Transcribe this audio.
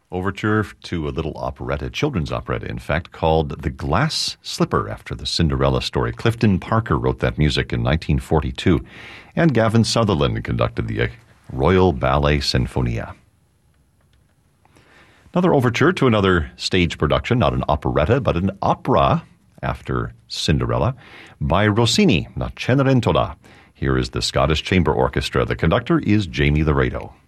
Overture to a little operetta, children's operetta, in fact, called The Glass Slipper, after the Cinderella story. Clifton Parker wrote that music in 1942, and Gavin Sutherland conducted the Royal Ballet Sinfonia. Another overture to another stage production, not an operetta, but an opera after Cinderella, by Rossini, La Cenerentola. Here is the Scottish Chamber Orchestra. The conductor is Jamie Laredo.